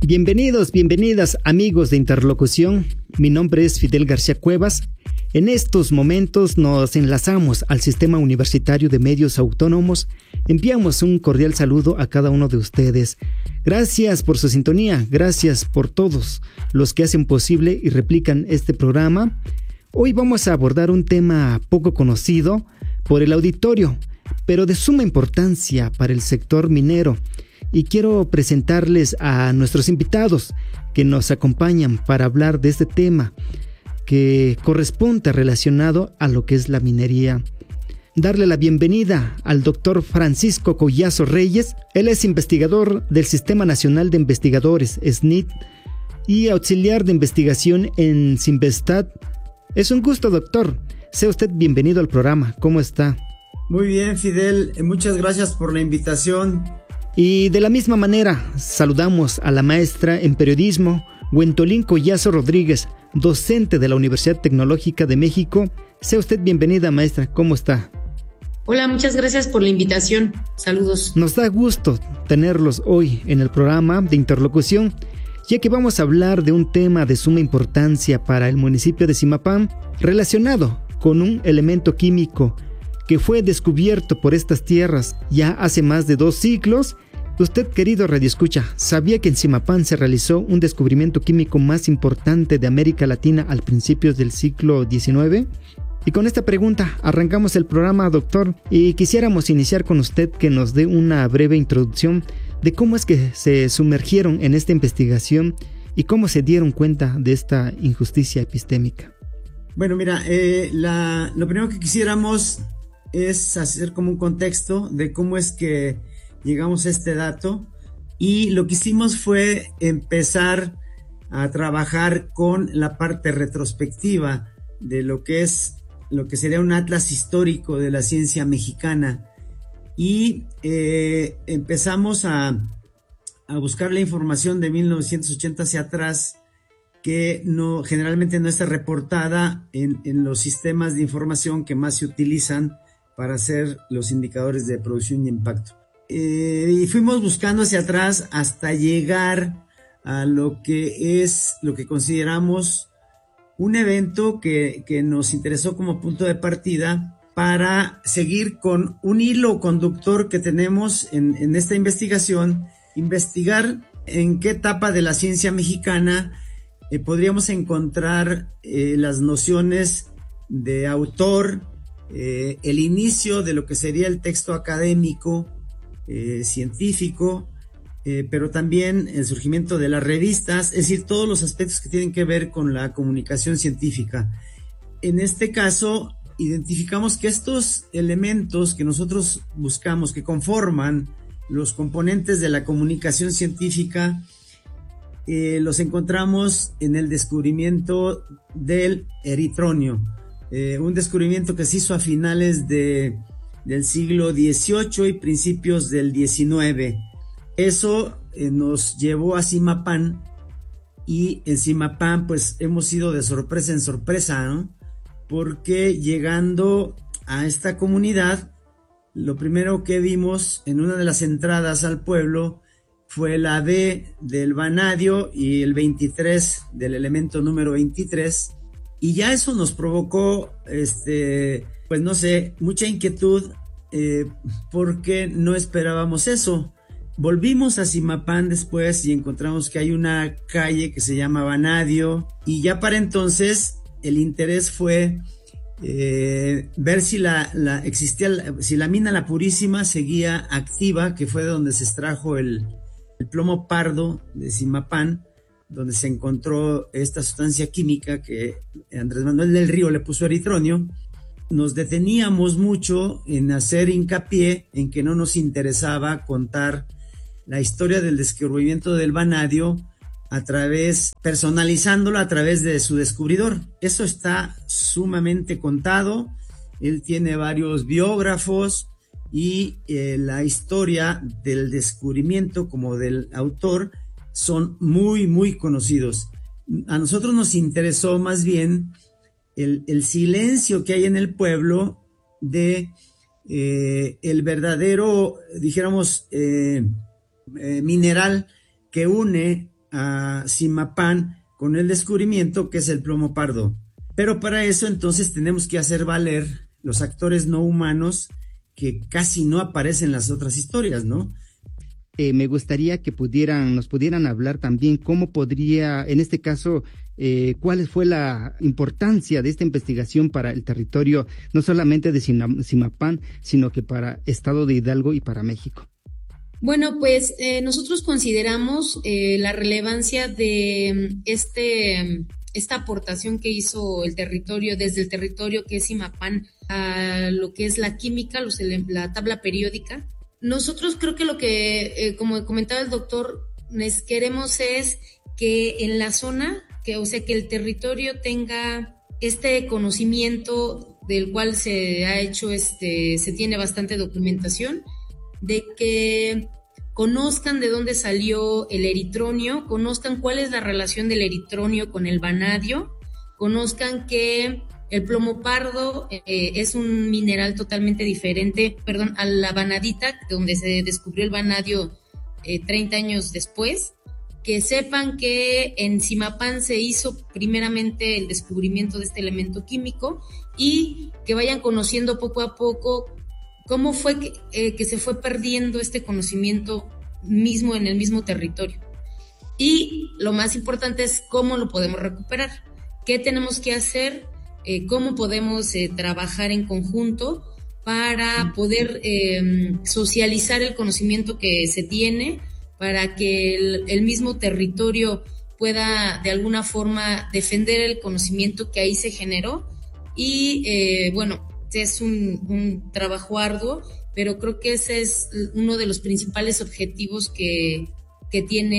Bienvenidos, bienvenidas amigos de Interlocución. Mi nombre es Fidel García Cuevas. En estos momentos nos enlazamos al Sistema Universitario de Medios Autónomos. Enviamos un cordial saludo a cada uno de ustedes. Gracias por su sintonía, gracias por todos los que hacen posible y replican este programa. Hoy vamos a abordar un tema poco conocido por el auditorio, pero de suma importancia para el sector minero. Y quiero presentarles a nuestros invitados que nos acompañan para hablar de este tema que corresponde relacionado a lo que es la minería. Darle la bienvenida al doctor Francisco Collazo Reyes. Él es investigador del Sistema Nacional de Investigadores, SNIT, y auxiliar de investigación en Sinvestat. Es un gusto, doctor. Sea usted bienvenido al programa. ¿Cómo está? Muy bien, Fidel. Muchas gracias por la invitación. Y de la misma manera, saludamos a la maestra en periodismo, Wentolín Collazo Rodríguez, docente de la Universidad Tecnológica de México. Sea usted bienvenida, maestra. ¿Cómo está? Hola, muchas gracias por la invitación. Saludos. Nos da gusto tenerlos hoy en el programa de Interlocución, ya que vamos a hablar de un tema de suma importancia para el municipio de Zimapán, relacionado con un elemento químico que fue descubierto por estas tierras ya hace más de 2 siglos. Usted, querido radioescucha, ¿sabía que en Zimapán se realizó un descubrimiento químico más importante de América Latina al principios del siglo XIX? Y con esta pregunta arrancamos el programa, doctor, y quisiéramos iniciar con usted que nos dé una breve introducción de cómo es que se sumergieron en esta investigación y cómo se dieron cuenta de esta injusticia epistémica. Bueno, mira, lo primero que quisiéramos es hacer como un contexto de cómo es que llegamos a este dato, y lo que hicimos fue empezar a trabajar con la parte retrospectiva de lo que sería un atlas histórico de la ciencia mexicana, y empezamos a buscar la información de 1980 hacia atrás, que generalmente no está reportada en los sistemas de información que más se utilizan para hacer los indicadores de producción y impacto. Y fuimos buscando hacia atrás hasta llegar a lo que consideramos un evento que nos interesó como punto de partida para seguir con un hilo conductor que tenemos en esta investigación, investigar en qué etapa de la ciencia mexicana podríamos encontrar las nociones de autor, el inicio de lo que sería el texto académico, científico, pero también el surgimiento de las revistas, es decir, todos los aspectos que tienen que ver con la comunicación científica. En este caso, identificamos que estos elementos que nosotros buscamos, que conforman los componentes de la comunicación científica, los encontramos en el descubrimiento del eritronio, un descubrimiento que se hizo a finales del siglo XVIII y principios del XIX. Eso nos llevó a Zimapán, y en Zimapán pues hemos ido de sorpresa en sorpresa, ¿no? Porque llegando a esta comunidad, lo primero que vimos en una de las entradas al pueblo fue la B del vanadio y el 23 del elemento número 23, y ya eso nos provocó, pues no sé, mucha inquietud, porque no esperábamos eso. Volvimos a Zimapán después y encontramos que hay una calle que se llama Vanadio, y ya para entonces el interés fue ver si si la mina La Purísima seguía activa, que fue de donde se extrajo el plomo pardo de Zimapán, donde se encontró esta sustancia química que Andrés Manuel del Río le puso eritronio. Nos deteníamos mucho en hacer hincapié en que no nos interesaba contar la historia del descubrimiento del vanadio personalizándola a través de su descubridor. Eso está sumamente contado. Él tiene varios biógrafos, y la historia del descubrimiento como del autor son muy, muy conocidos. A nosotros nos interesó más bien el silencio que hay en el pueblo de el verdadero, dijéramos, mineral que une a Zimapán con el descubrimiento que es el plomo pardo. Pero para eso entonces tenemos que hacer valer los actores no humanos que casi no aparecen en las otras historias, ¿no? Me gustaría que nos pudieran hablar también cómo podría, en este caso, cuál fue la importancia de esta investigación para el territorio, no solamente de Zimapán, sino que para Estado de Hidalgo y para México. Bueno, pues nosotros consideramos la relevancia de esta aportación que hizo el territorio, desde el territorio que es Zimapán a lo que es la química, la tabla periódica. Nosotros creo que lo que, como comentaba el doctor, queremos es que en la zona, que el territorio tenga este conocimiento del cual se ha hecho, se tiene bastante documentación, de que conozcan de dónde salió el eritronio, conozcan cuál es la relación del eritronio con el vanadio, conozcan que el plomo pardo es un mineral totalmente diferente, a la vanadita, donde se descubrió el vanadio 30 años después. Que sepan que en Zimapán se hizo primeramente el descubrimiento de este elemento químico y que vayan conociendo poco a poco cómo fue que se fue perdiendo este conocimiento mismo en el mismo territorio. Y lo más importante es cómo lo podemos recuperar, qué tenemos que hacer, cómo podemos trabajar en conjunto para poder socializar el conocimiento que se tiene, para que el mismo territorio pueda de alguna forma defender el conocimiento que ahí se generó. Y es un trabajo arduo, pero creo que ese es uno de los principales objetivos que tiene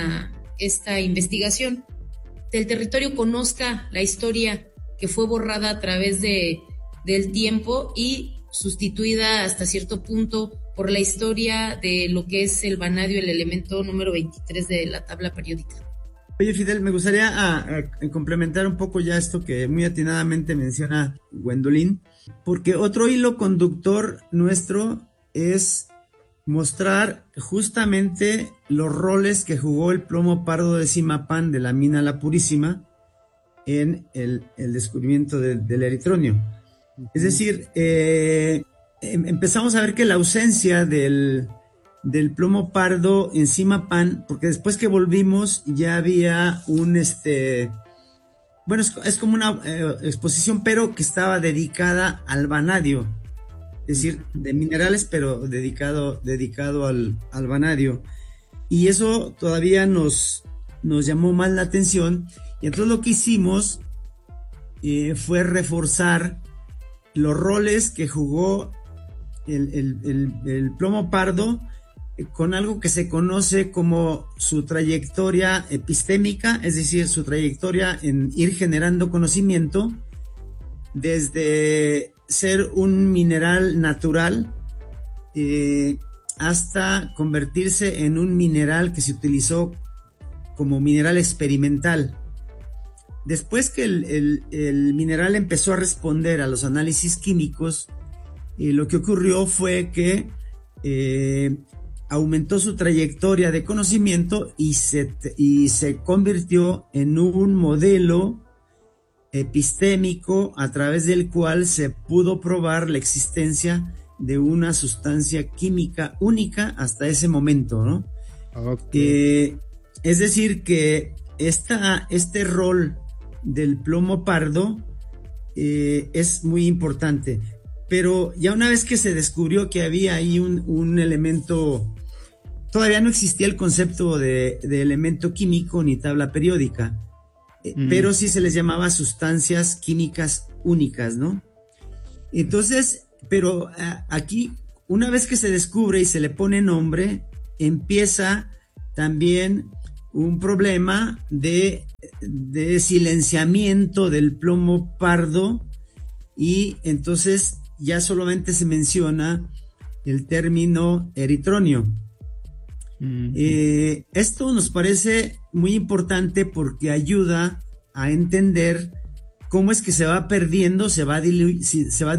esta investigación. El territorio conozca la historia que fue borrada a través del tiempo y sustituida hasta cierto punto por la historia de lo que es el vanadio, el elemento número 23 de la tabla periódica. Oye, Fidel, me gustaría complementar un poco ya esto que muy atinadamente menciona Gwendolyn, porque otro hilo conductor nuestro es mostrar justamente los roles que jugó el plomo pardo de Zimapán de la mina La Purísima en el descubrimiento del eritronio. Es decir, empezamos a ver que la ausencia del plomo pardo en Zimapán, porque después que volvimos ya había es como una exposición, pero que estaba dedicada al vanadio, es decir, de minerales, pero dedicado al vanadio. Y eso todavía nos llamó más la atención, y entonces lo que hicimos fue reforzar los roles que jugó el plomo pardo con algo que se conoce como su trayectoria epistémica, es decir, su trayectoria en ir generando conocimiento desde ser un mineral natural hasta convertirse en un mineral que se utilizó como mineral experimental. Después que el mineral empezó a responder a los análisis químicos, lo que ocurrió fue que aumentó su trayectoria de conocimiento y se convirtió en un modelo epistémico a través del cual se pudo probar la existencia de una sustancia química única hasta ese momento, ¿no? Okay. Es decir, que este rol del plomo pardo es muy importante, pero ya una vez que se descubrió que había ahí un elemento, todavía no existía el concepto de elemento químico ni tabla periódica, pero sí se les llamaba sustancias químicas únicas, ¿no? Entonces, pero aquí, una vez que se descubre y se le pone nombre, empieza también un problema de silenciamiento del plomo pardo, y entonces ya solamente se menciona el término eritronio. Esto nos parece muy importante porque ayuda a entender cómo es que se va perdiendo, se va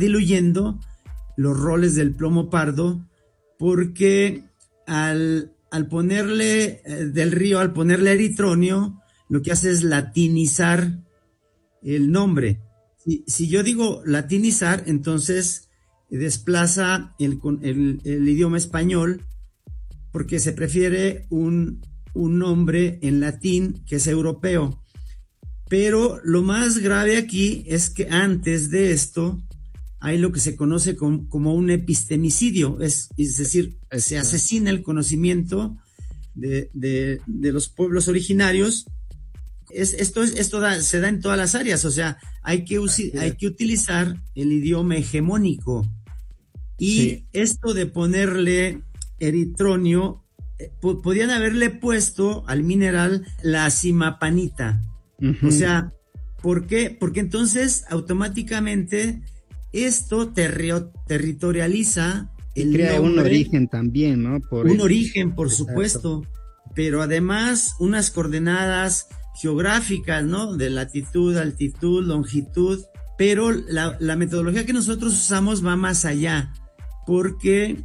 diluyendo los roles del plomo pardo, porque al al ponerle del río, al ponerle eritronio, lo que hace es latinizar el nombre. Si yo digo latinizar, entonces desplaza el idioma español, porque se prefiere un nombre en latín que es europeo. Pero lo más grave aquí es que antes de esto hay lo que se conoce como un epistemicidio, es decir, se asesina el conocimiento de los pueblos originarios. Esto se da en todas las áreas, o sea, hay que utilizar el idioma hegemónico. Y esto de ponerle eritronio, podían haberle puesto al mineral la simapanita. Uh-huh. O sea, ¿por qué? Porque entonces automáticamente esto territorializa el crea nombre, un origen también, ¿no? Origen, por supuesto, pero además unas coordenadas geográficas, ¿no? De latitud, altitud, longitud, pero la metodología que nosotros usamos va más allá, porque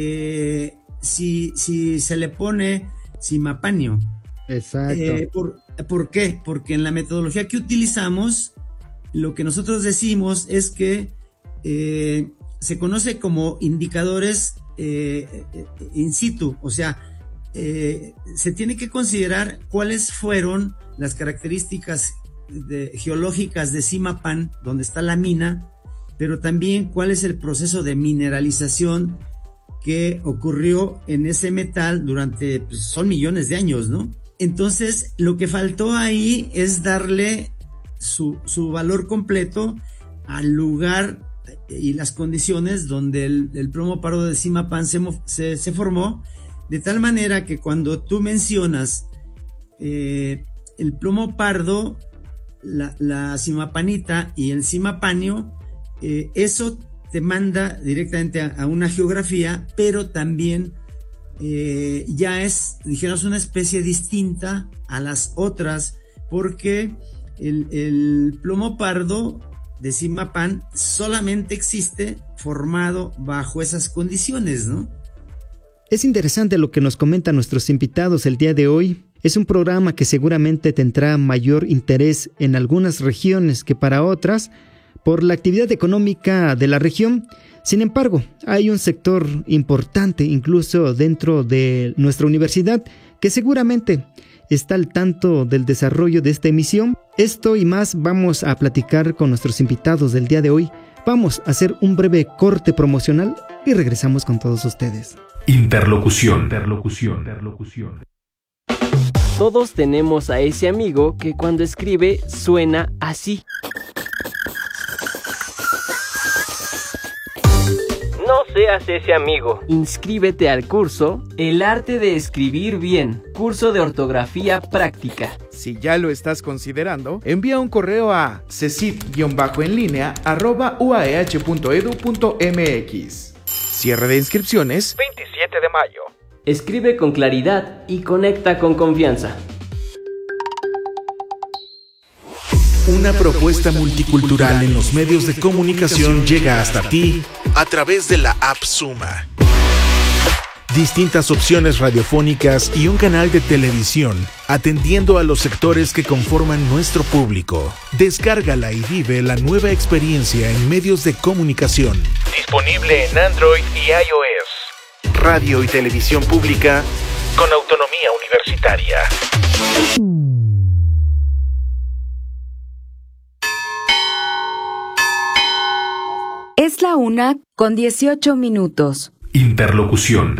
si se le pone simapanio. Exacto. ¿Por qué? Porque en la metodología que utilizamos, lo que nosotros decimos es que se conoce como indicadores in situ, o sea, se tiene que considerar cuáles fueron las características geológicas de Zimapán, donde está la mina, pero también cuál es el proceso de mineralización que ocurrió en ese metal durante, pues, son millones de años, ¿no? Entonces, lo que faltó ahí es darle su valor completo al lugar y las condiciones donde el plomo pardo de Zimapán se formó, de tal manera que cuando tú mencionas el plomo pardo, la simapanita y el simapanio, eso te manda directamente a una geografía, pero también ya es, dijéramos, una especie distinta a las otras, porque el plomo pardo de Zimapán solamente existe formado bajo esas condiciones, ¿no? Es interesante lo que nos comentan nuestros invitados el día de hoy. Es un programa que seguramente tendrá mayor interés en algunas regiones que para otras, por la actividad económica de la región. Sin embargo, hay un sector importante, incluso dentro de nuestra universidad, que seguramente está al tanto del desarrollo de esta emisión. Esto y más vamos a platicar con nuestros invitados del día de hoy. Vamos a hacer un breve corte promocional y regresamos con todos ustedes. Interlocución. Todos tenemos a ese amigo que cuando escribe suena así. No seas ese amigo. Inscríbete al curso El arte de escribir bien, curso de ortografía práctica. Si ya lo estás considerando, envía un correo a cesid-enlinea@uaeh.edu.mx. Cierre de inscripciones 27 de mayo. Escribe con claridad y conecta con confianza. Una propuesta multicultural en los medios de comunicación llega hasta ti a través de la app Suma. Distintas opciones radiofónicas y un canal de televisión atendiendo a los sectores que conforman nuestro público. Descárgala y vive la nueva experiencia en medios de comunicación. Disponible en Android y iOS. Radio y televisión pública con autonomía universitaria. Es la 1:18. Interlocución.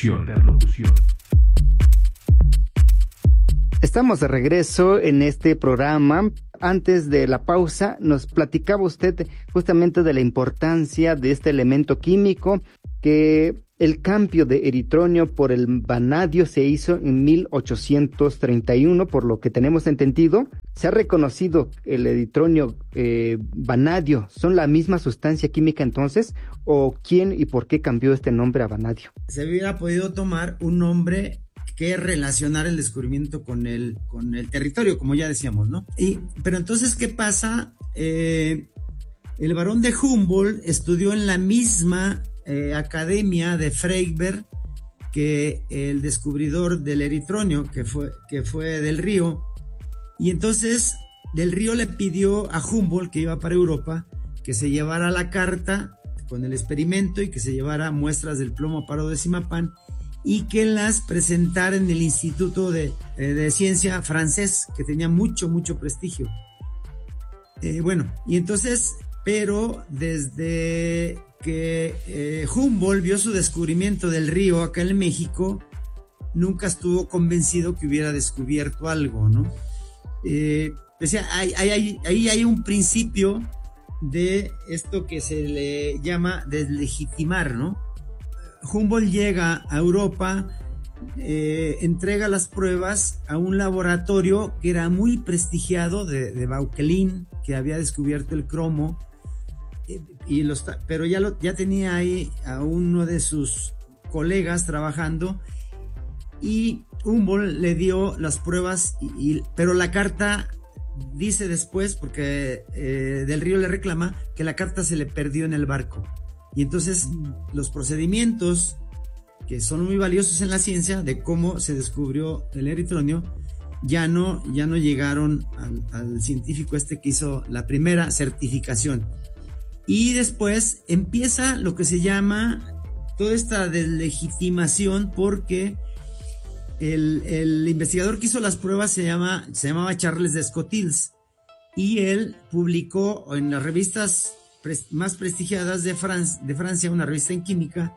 Estamos de regreso en este programa. Antes de la pausa nos platicaba usted justamente de la importancia de este elemento químico, que el cambio de eritronio por el vanadio se hizo en 1831, por lo que tenemos entendido. Se ha reconocido el eritronio, vanadio, ¿son la misma sustancia química entonces? ¿O quién y por qué cambió este nombre a vanadio? Se hubiera podido tomar un nombre que relacionar el descubrimiento con el territorio, como ya decíamos, ¿no? Pero entonces, ¿qué pasa? El barón de Humboldt estudió en la misma academia de Freiberg que el descubridor del eritronio, que fue Del Río, y entonces Del Río le pidió a Humboldt, que iba para Europa, que se llevara la carta con el experimento y que se llevara muestras del plomo pardo de Zimapán y que las presentara en el Instituto de Ciencia francés, que tenía mucho prestigio. Y entonces, pero desde que Humboldt vio su descubrimiento del río acá en México, nunca estuvo convencido que hubiera descubierto algo, ¿no? Ahí hay un principio de esto que se le llama deslegitimar, ¿no? Humboldt llega a Europa, entrega las pruebas a un laboratorio que era muy prestigiado de Vauquelin, que había descubierto el cromo, pero ya tenía ahí a uno de sus colegas trabajando, y Humboldt le dio las pruebas, pero la carta dice después, porque Del Río le reclama que la carta se le perdió en el barco. Y entonces los procedimientos que son muy valiosos en la ciencia de cómo se descubrió el eritronio ya no llegaron al científico que hizo la primera certificación. Y después empieza lo que se llama toda esta deslegitimación, porque el investigador que hizo las pruebas se llamaba Charles Descoteils, y él publicó en las revistas más prestigiadas de Francia, una revista en química,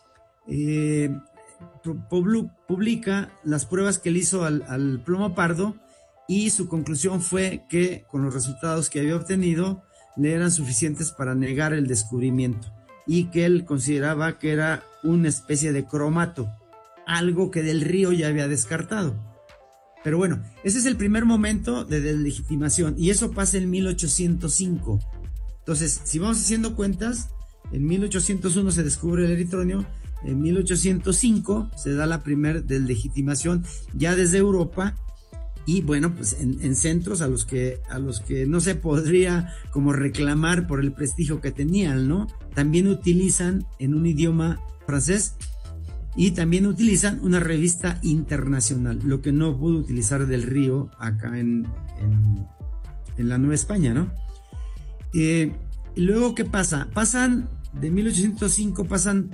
publica las pruebas que él hizo al plomo pardo, y su conclusión fue que con los resultados que había obtenido le eran suficientes para negar el descubrimiento, y que él consideraba que era una especie de cromato, algo que Del Río ya había descartado. Pero bueno, ese es el primer momento de deslegitimación, y eso pasa en 1805. Entonces, si vamos haciendo cuentas, en 1801 se descubre el eritronio, en 1805 se da la primera deslegitimación ya desde Europa, y bueno, pues en centros a los que no se podría como reclamar por el prestigio que tenían, ¿no? También utilizan en un idioma francés, y también utilizan una revista internacional, lo que no pudo utilizar Del Río acá en la Nueva España, ¿no? Y luego, ¿qué pasa? Pasan, de 1805 pasan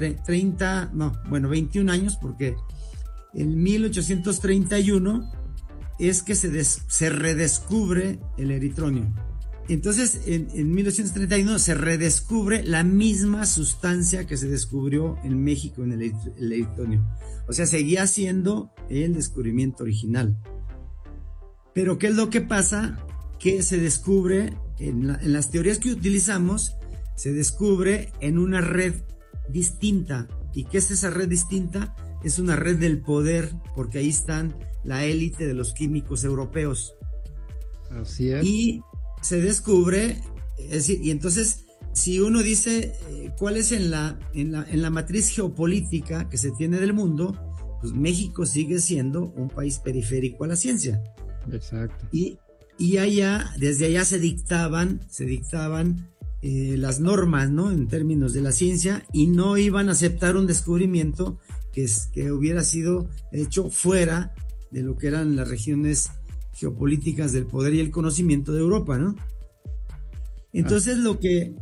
21 años, porque en 1831 es que se redescubre el eritronio. Entonces, en 1931 se redescubre la misma sustancia que se descubrió en México en el eritronio. O sea, seguía siendo el descubrimiento original. Pero ¿qué es lo que pasa? Que se descubre, en las teorías que utilizamos, se descubre en una red distinta. ¿Y qué es esa red distinta? Es una red del poder, porque ahí están la élite de los químicos europeos. Así es. Y se descubre, es decir, y entonces, si uno dice cuál es en la matriz geopolítica que se tiene del mundo, pues México sigue siendo un país periférico a la ciencia. Exacto. Y desde allá se dictaban las normas, ¿no? En términos de la ciencia, y no iban a aceptar un descubrimiento que hubiera sido hecho fuera de lo que eran las regiones geopolíticas del poder y el conocimiento de Europa, ¿no? Entonces lo que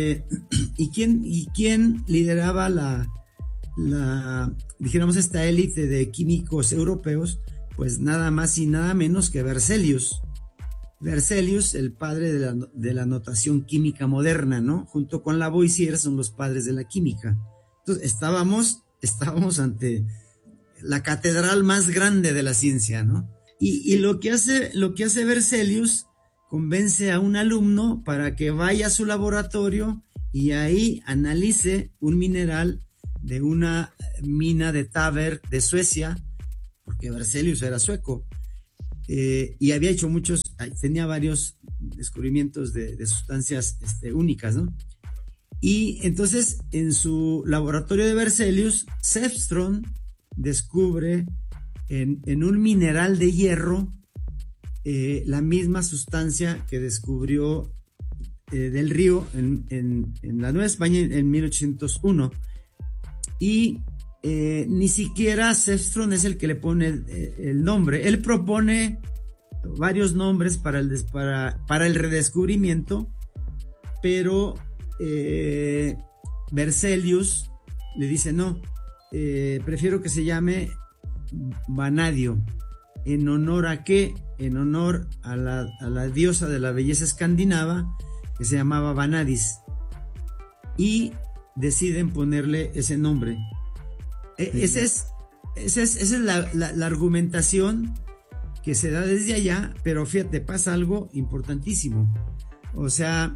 quién lideraba dijéramos, esta élite de químicos europeos, pues nada más y nada menos que Berzelius, el padre de la notación química moderna, ¿no? Junto con Lavoisier son los padres de la química. Entonces estábamos ante la catedral más grande de la ciencia, ¿no? Y lo que hace Berzelius, convence a un alumno para que vaya a su laboratorio y ahí analice un mineral de una mina de Taber de Suecia, porque Berzelius era sueco, y había hecho tenía varios descubrimientos de sustancias únicas, ¿no? Y entonces en su laboratorio de Berzelius, Sevström descubre en un mineral de hierro la misma sustancia que descubrió Del Río en la Nueva España en 1801. Y ni siquiera Sefstrom es el que le pone el nombre. Él propone varios nombres para el redescubrimiento, pero Berzelius le dice no, prefiero que se llame vanadio. ¿En honor a qué? En honor a la diosa de la belleza escandinava que se llamaba Vanadis, y deciden ponerle ese nombre. Esa es la argumentación que se da desde allá, pero fíjate, pasa algo importantísimo. O sea,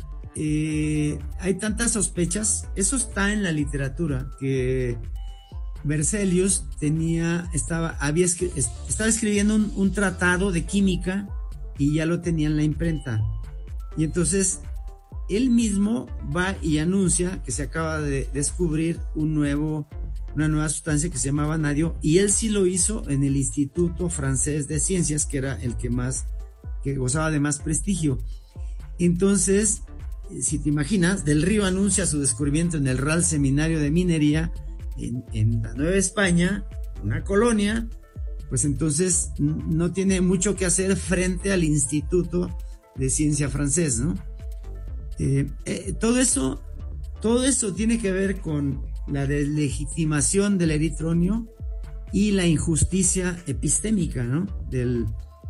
hay tantas sospechas, eso está en la literatura, que Berzelius estaba escribiendo un tratado de química y ya lo tenía en la imprenta. Y entonces él mismo va y anuncia que se acaba de descubrir una nueva sustancia que se llama vanadio, y él sí lo hizo en el Instituto Francés de Ciencias, que era el que gozaba de más prestigio. Entonces, si te imaginas, Del Río anuncia su descubrimiento en el Real Seminario de Minería en la Nueva España, una colonia, pues entonces no tiene mucho que hacer frente al Instituto de Ciencia francés, ¿no? Todo eso tiene que ver con la deslegitimación del eritronio y la injusticia epistémica, ¿no? del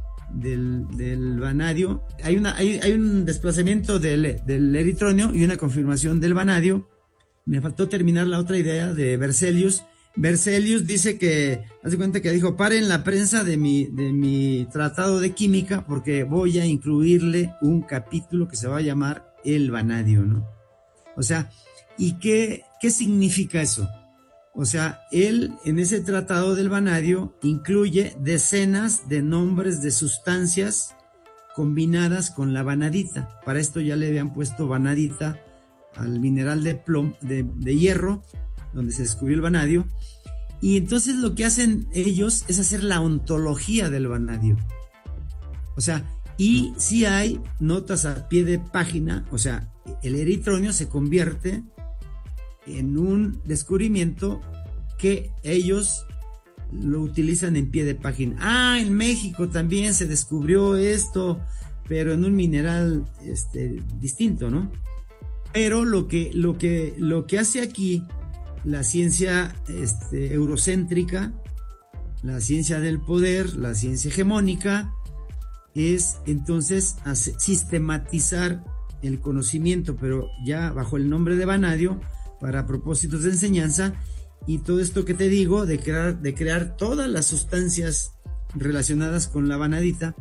vanadio. Hay un desplazamiento del eritronio y una confirmación del vanadio. Me faltó terminar la otra idea de Berzelius. Berzelius dice que, hace cuenta que dijo, paren la prensa de mi tratado de química porque voy a incluirle un capítulo que se va a llamar el vanadio, ¿no? O sea, ¿y qué significa eso? O sea, él en ese tratado del vanadio incluye decenas de nombres de sustancias combinadas con la vanadita. Para esto ya le habían puesto vanadita al mineral de hierro, donde se descubrió el vanadio. Y entonces lo que hacen ellos es hacer la ontología del vanadio. O sea, y sí hay notas a pie de página, o sea, el eritronio se convierte en un descubrimiento que ellos lo utilizan en pie de página. En México también se descubrió esto, pero en un mineral distinto, ¿no? Pero lo que hace aquí la ciencia eurocéntrica, la ciencia del poder, la ciencia hegemónica, es entonces sistematizar el conocimiento, pero ya bajo el nombre de vanadio, para propósitos de enseñanza, y todo esto que te digo de crear todas las sustancias relacionadas con la vanadita.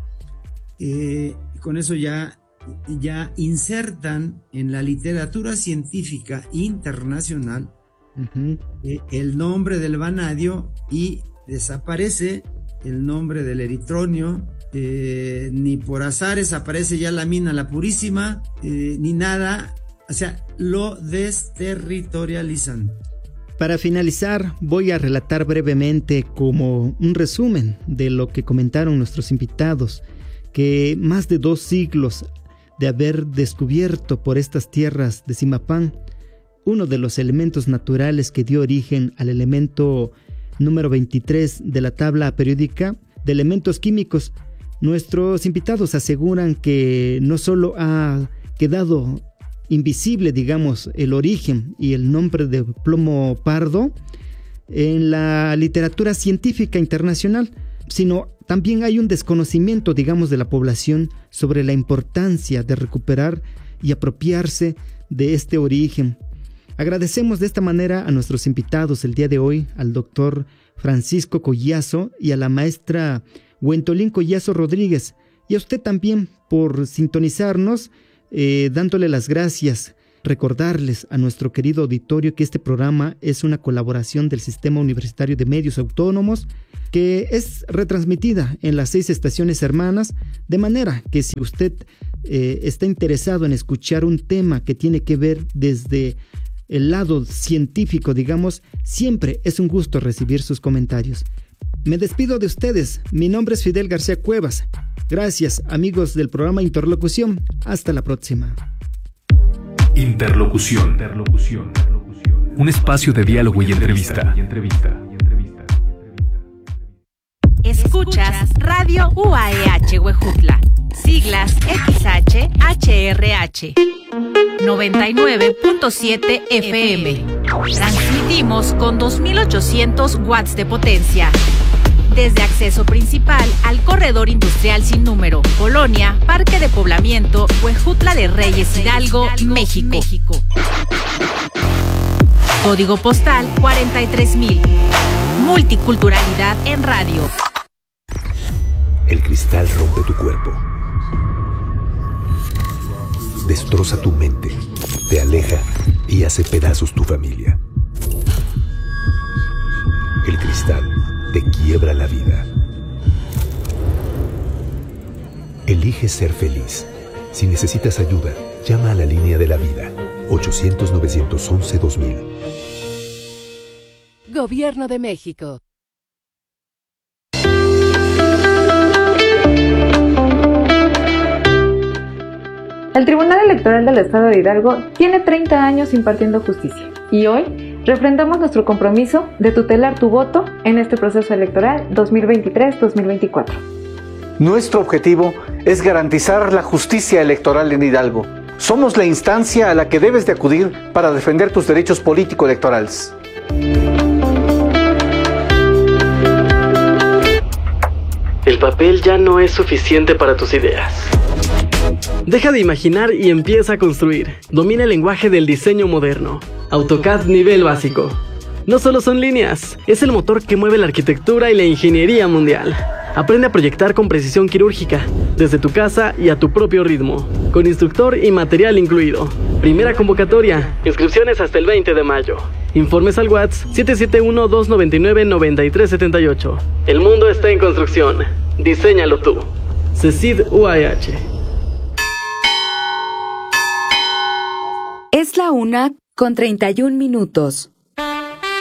Con eso ya insertan en la literatura científica internacional el nombre del vanadio, y desaparece el nombre del eritronio. Ni por azares aparece ya la mina La Purísima, ni nada. O sea, lo desterritorializan. Para finalizar, voy a relatar brevemente como un resumen de lo que comentaron nuestros invitados, que más de 2 siglos de haber descubierto por estas tierras de Zimapán uno de los elementos naturales que dio origen al elemento número 23 de la tabla periódica de elementos químicos, nuestros invitados aseguran que no solo ha quedado invisible, digamos, el origen y el nombre de plomo pardo en la literatura científica internacional, sino también hay un desconocimiento, digamos, de la población sobre la importancia de recuperar y apropiarse de este origen. Agradecemos de esta manera a nuestros invitados el día de hoy, al doctor Francisco Collazo y a la maestra Wentolín Collazo Rodríguez, y a usted también por sintonizarnos, dándole las gracias. Recordarles a nuestro querido auditorio que este programa es una colaboración del Sistema Universitario de Medios Autónomos, que es retransmitida en las 6 estaciones hermanas, de manera que si usted está interesado en escuchar un tema que tiene que ver desde el lado científico, digamos, siempre es un gusto recibir sus comentarios. Me despido de ustedes. Mi nombre es Fidel García Cuevas. Gracias, amigos del programa Interlocución. Hasta la próxima. Interlocución. Un espacio de diálogo y entrevista. Escuchas Radio UAEH Huejutla, siglas XH-HRH, 99.7 FM. Transmitimos con 2800 watts de potencia. Desde acceso principal al corredor industrial sin número, Colonia, Parque de Poblamiento, Huejutla de Reyes Hidalgo, México. Código postal 43000. Multiculturalidad en radio. El cristal rompe tu cuerpo. Destroza tu mente, te aleja y hace pedazos tu familia. El cristal te quiebra la vida. Elige ser feliz. Si necesitas ayuda, llama a la línea de la vida. 800-911-2000. Gobierno de México. El Tribunal Electoral del Estado de Hidalgo tiene 30 años impartiendo justicia y hoy refrendamos nuestro compromiso de tutelar tu voto en este proceso electoral 2023-2024. Nuestro objetivo es garantizar la justicia electoral en Hidalgo. Somos la instancia a la que debes de acudir para defender tus derechos político-electorales. El papel ya no es suficiente para tus ideas. Deja de imaginar y empieza a construir. Domina el lenguaje del diseño moderno. AutoCAD nivel básico. No solo son líneas, es el motor que mueve la arquitectura y la ingeniería mundial. Aprende a proyectar con precisión quirúrgica, desde tu casa y a tu propio ritmo, con instructor y material incluido. Primera convocatoria. Inscripciones hasta el 20 de mayo. Informes al WhatsApp 771-299-9378. El mundo está en construcción. Diséñalo tú. CECID UAEH. Es la 1:31 minutos.